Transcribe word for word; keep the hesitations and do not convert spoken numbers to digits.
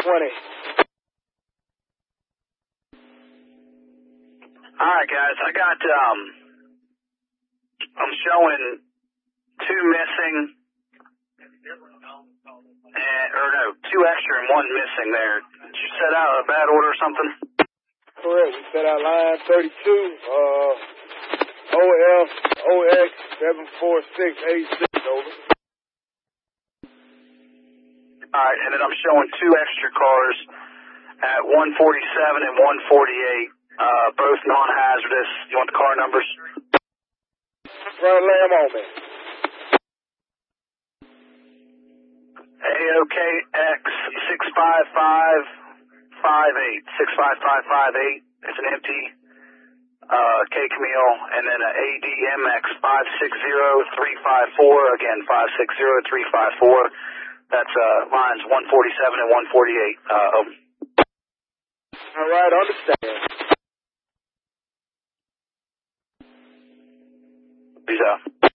twenty. All right, guys. I got, um, I'm showing two missing, and, or no, two extra and one missing there. Did you set out a bad order or something? Correct. We set out line thirty-two, uh, O F O X seven four six eight six, over. All right, and then I'm showing two extra cars at one forty-seven and one forty-eight, uh, both non-hazardous. You want the car numbers? Run lay them on me. A O K X six five five five eight, six five five five eight. It's an empty uh, K Camille, and then a A D M X five six zero three five four, again five six zero three five four. That's uh, lines one forty-seven and one forty-eight. Uh, um. All right, understand. Peace out.